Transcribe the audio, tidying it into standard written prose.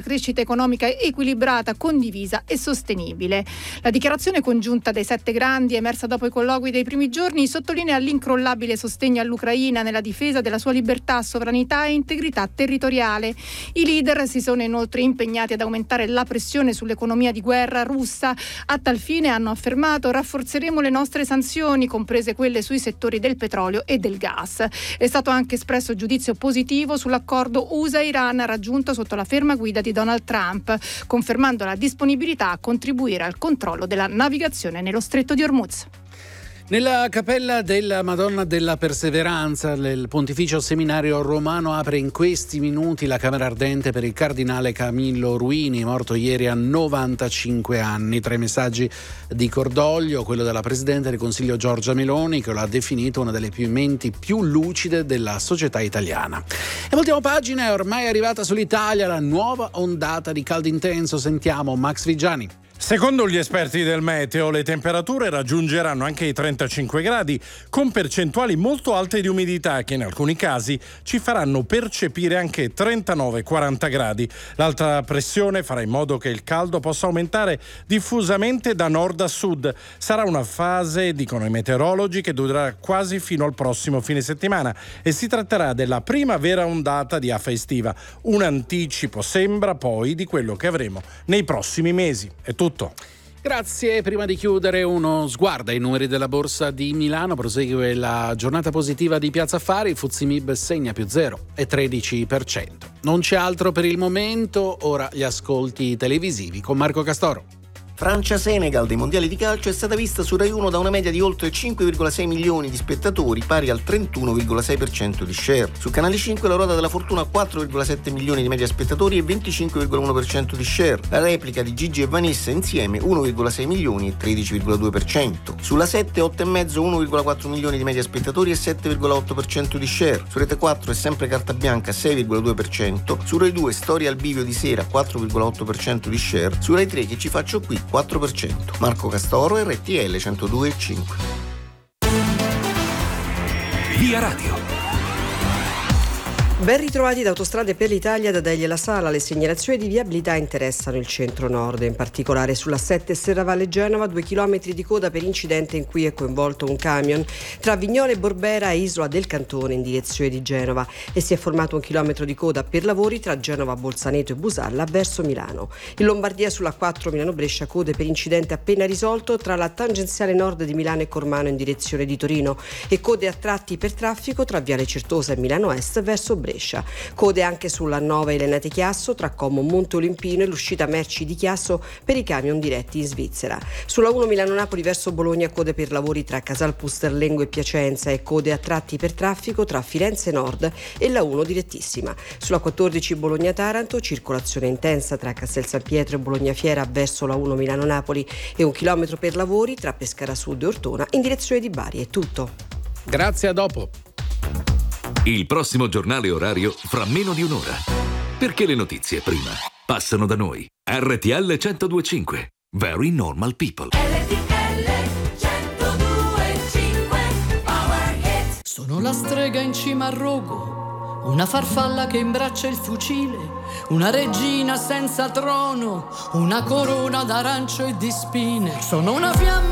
crescita economica equilibrata, condivisa e sostenibile. La dichiarazione congiunta dei 7 grandi, emersa dopo i colloqui dei primi giorni, sottolinea l'incrollabile sostegno all'Ucraina nella difesa della sua libertà, sovranità e integrità territoriale. I leader si sono inoltre impegnati ad aumentare la pressione sull'economia di guerra russa. A tal fine hanno affermato: rafforzeremo le nostre sanzioni, comprese quelle sui settori del petrolio e del gas. È stato anche espresso giudizio positivo sull'accordo USA-Iran raggiunto sotto la ferma guida di Donald Trump, confermando la disponibilità a contribuire al controllo della navigazione nello Stretto di Hormuz. Nella cappella della Madonna della Perseveranza, il Pontificio Seminario Romano apre in questi minuti la camera ardente per il cardinale Camillo Ruini, morto ieri a 95 anni. Tra i messaggi di cordoglio, quello della Presidente del Consiglio Giorgia Meloni, che lo ha definito una delle menti più lucide della società italiana. E l'ultima pagina è ormai arrivata sull'Italia la nuova ondata di caldo intenso. Sentiamo Max Vigiani. Secondo gli esperti del meteo, le temperature raggiungeranno anche i 35 gradi, con percentuali molto alte di umidità che in alcuni casi ci faranno percepire anche 39-40 gradi. L'alta pressione farà in modo che il caldo possa aumentare diffusamente da nord a sud. Sarà una fase, dicono i meteorologi, che durerà quasi fino al prossimo fine settimana e si tratterà della prima vera ondata di afa estiva. Un anticipo, sembra, poi di quello che avremo nei prossimi mesi. È tutto. Grazie. Prima di chiudere, uno sguardo ai numeri della Borsa di Milano. Prosegue la giornata positiva di Piazza Affari. Il FTSE MIB segna più 0,13%. Non c'è altro per il momento. Ora gli ascolti televisivi con Marco Castoro. Francia-Senegal dei mondiali di calcio è stata vista su Rai 1 da una media di oltre 5,6 milioni di spettatori, pari al 31,6% di share. Su Canale 5 la ruota della fortuna ha 4,7 milioni di media spettatori e 25,1% di share. La replica di Gigi e Vanessa insieme 1,6 milioni e 13,2%. Sulla 7, 8,5, 1,4 milioni di media spettatori e 7,8% di share. Su Rete 4 è sempre Carta Bianca 6,2%. Su Rai 2 Storia al bivio di sera 4,8% di share. Su Rai 3 Che ci faccio qui 4%. Marco Castoro, RTL 102,5. Via Radio. Ben ritrovati da Autostrade per l'Italia, da Delia La Sala. Le segnalazioni di viabilità interessano il centro-nord, in particolare sulla 7 Serravalle Genova, 2 chilometri di coda per incidente in cui è coinvolto un camion tra Vignole Borbera e Isola del Cantone in direzione di Genova, e si è formato un chilometro di coda per lavori tra Genova Bolzaneto e Busalla verso Milano. In Lombardia sulla 4 Milano-Brescia, code per incidente appena risolto tra la tangenziale nord di Milano e Cormano in direzione di Torino, e code a tratti per traffico tra Viale Certosa e Milano Est verso Brescia. Code anche sulla 9 Elenate Chiasso tra Como Monte Olimpino e l'uscita merci di Chiasso per i camion diretti in Svizzera. Sulla 1 Milano-Napoli verso Bologna, code per lavori tra Casal Pusterlengo e Piacenza, e code a tratti per traffico tra Firenze Nord e la 1 direttissima. Sulla 14 Bologna-Taranto, circolazione intensa tra Castel San Pietro e Bologna Fiera verso la 1 Milano-Napoli, e un chilometro per lavori tra Pescara Sud e Ortona in direzione di Bari. È tutto. Grazie, a dopo. Il prossimo giornale orario fra meno di un'ora. Perché le notizie prima passano da noi. RTL 102.5. Very normal people. RTL 102.5. Power Hit. Sono la strega in cima al rogo, una farfalla che imbraccia il fucile, una regina senza trono, una corona d'arancio e di spine. Sono una fiamma